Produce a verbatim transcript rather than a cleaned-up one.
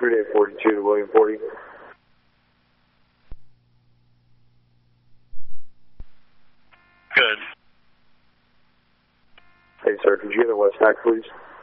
Crude eight forty-two to William forty. Good. Hey, sir, could you get a West Hack, please?